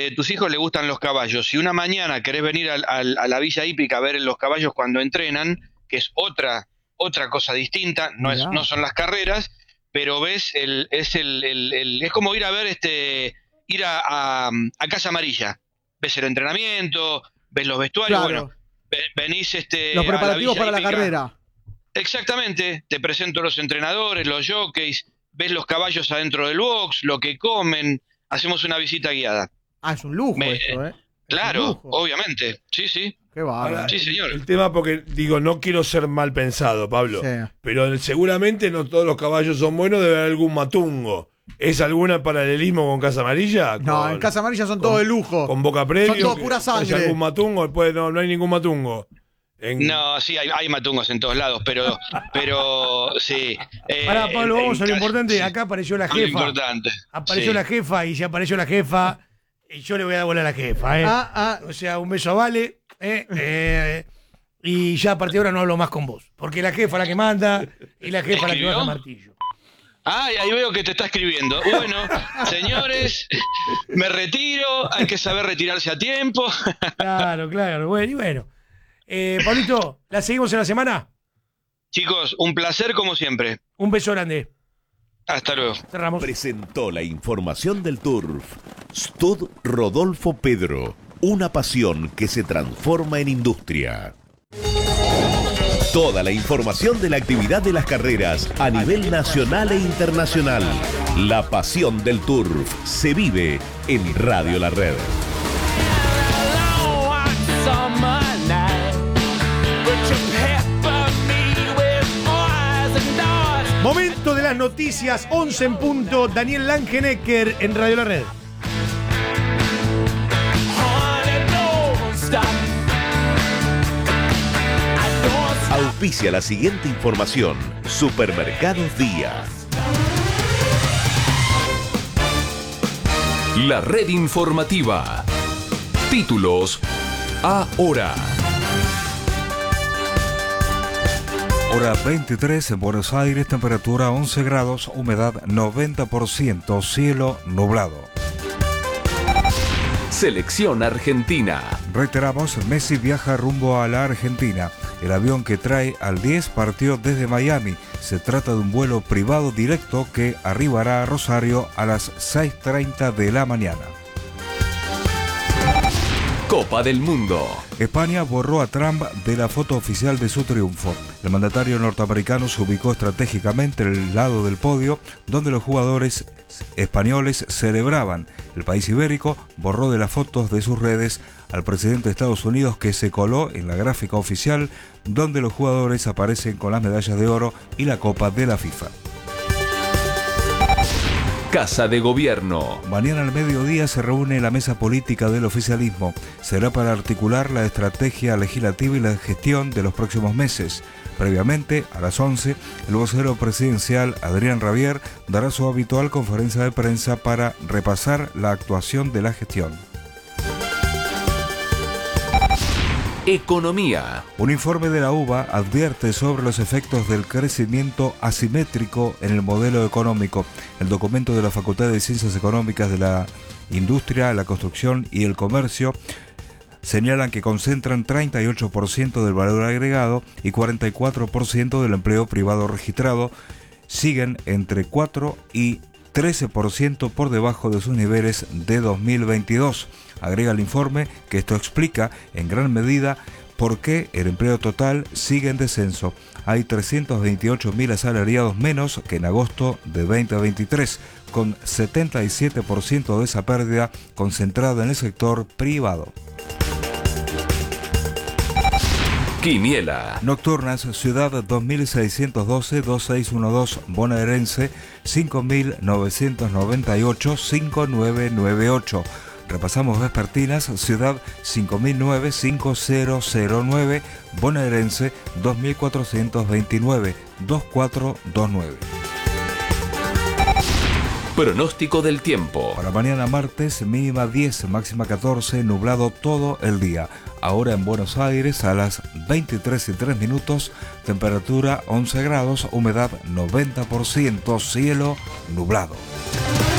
tus hijos les gustan los caballos, si una mañana querés venir a la Villa Hípica a ver los caballos cuando entrenan, que es otra cosa distinta, Mirá. no son las carreras, pero ves es como ir a ver ir a Casa Amarilla. Ves el entrenamiento, ves los vestuarios, Claro. bueno, venís Los a la preparativos Villa para la Hípica. carrera. Exactamente, te presento los entrenadores, los jockeys, ves los caballos adentro del box, lo que comen, hacemos una visita guiada. Ah, es un lujo esto, ¿eh? Es un Claro, lujo. obviamente, sí, Qué bárbaro. Ahora, sí, señor. el tema, porque digo, no quiero ser mal pensado, Pablo, Sí. pero seguramente no todos los caballos son buenos, debe haber algún matungo. ¿Es alguna paralelismo con Casa Amarilla? No, en Casa Amarilla son todos de lujo. Con Boca Previo. Son todos pura sangre. ¿Es algún matungo? Después no hay ningún matungo. No, sí, hay matungos en todos lados, pero sí. Pará, Pablo, vamos a lo importante. sí, Acá apareció la lo jefa. importante. Apareció Sí. la jefa, y si apareció la jefa, yo le voy a dar bola a la jefa, ¿eh? O sea, un beso a Vale, y ya a partir de ahora no hablo más con vos. Porque la jefa es la que manda y la jefa es la que baja martillo. Ah, ahí veo que te está escribiendo. Bueno, señores, me retiro, hay que saber retirarse a tiempo. Claro, bueno, y bueno. Pablito, ¿la seguimos en la semana? Chicos, un placer como siempre. Un beso grande. Hasta luego. Cerramos. Presentó la información del Turf. Stud Rodolfo Pedro. Una pasión que se transforma en industria. Toda la información de la actividad de las carreras a nivel nacional e internacional. La pasión del Turf se vive en Radio La Red. Momento de las noticias, 11 en punto. Daniel Langenecker en Radio La Red. Auspicia la siguiente información. Supermercados Día. La red informativa. Títulos ahora. Hora 23 en Buenos Aires, temperatura 11 grados, humedad 90%, cielo nublado. Selección Argentina. Reiteramos, Messi viaja rumbo a la Argentina. El avión que trae al 10 partió desde Miami. Se trata de un vuelo privado directo que arribará a Rosario a las 6:30 de la mañana. Copa del Mundo. España borró a Trump de la foto oficial de su triunfo. El mandatario norteamericano se ubicó estratégicamente al lado del podio, donde los jugadores españoles celebraban. El país ibérico borró de las fotos de sus redes al presidente de Estados Unidos, que se coló en la gráfica oficial, donde los jugadores aparecen con las medallas de oro y la copa de la FIFA. Casa de Gobierno. Mañana al mediodía se reúne la mesa política del oficialismo. Será para articular la estrategia legislativa y la gestión de los próximos meses. Previamente, a las 11, el vocero presidencial Adrián Rabier dará su habitual conferencia de prensa para repasar la actuación de la gestión. Economía. Un informe de la UBA advierte sobre los efectos del crecimiento asimétrico en el modelo económico. El documento de la Facultad de Ciencias Económicas de la Industria, la Construcción y el Comercio señalan que concentran 38% del valor agregado y 44% del empleo privado registrado. Siguen entre 4 y 13% por debajo de sus niveles de 2022. Agrega el informe que esto explica en gran medida por qué el empleo total sigue en descenso. Hay 328.000 asalariados menos que en agosto de 2023, con 77% de esa pérdida concentrada en el sector privado. Quiniela. Nocturnas, Ciudad 2612-2612, bonaerense 5998-5998. Repasamos vespertinas, Ciudad 5009-5009, bonaerense 2429-2429. Pronóstico del tiempo. Para mañana martes, mínima 10, máxima 14, nublado todo el día. Ahora en Buenos Aires a las 23:03, temperatura 11 grados, humedad 90%, cielo nublado.